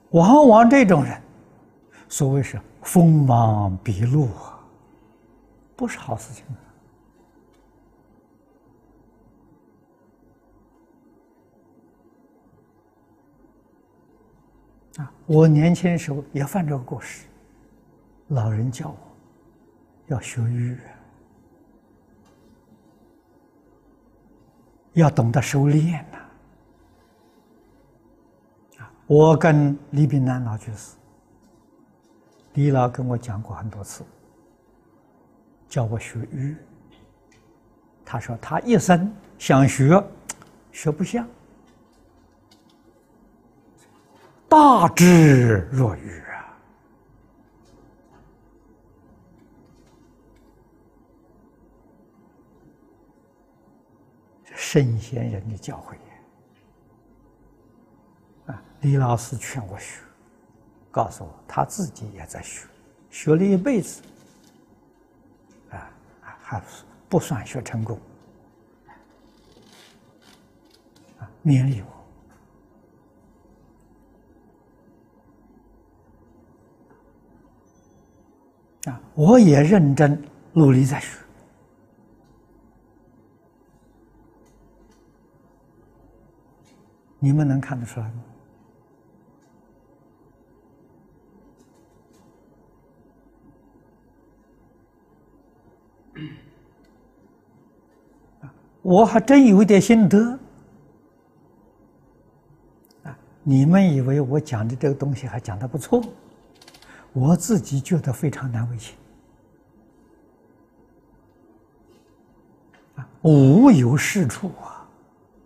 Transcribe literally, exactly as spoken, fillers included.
往往这种人，所谓是锋芒毕露啊，不是好事情啊！啊，我年轻时候也犯这个过失，老人教我要学语，要懂得收敛呐。啊，我跟李炳南老居士，李老跟我讲过很多次，教我学语。他说他一生想学，学不像，大智若愚啊！圣贤人的教诲啊！李老师劝我学，告诉我他自己也在学，学了一辈子，啊，还不算学成功，啊，勉励我。啊，我也认真努力在学。你们能看得出来吗？我还真有一点心得啊！你們以為我講的這個東西還講得不錯，我自己覺得非常難為情啊，無有是處啊！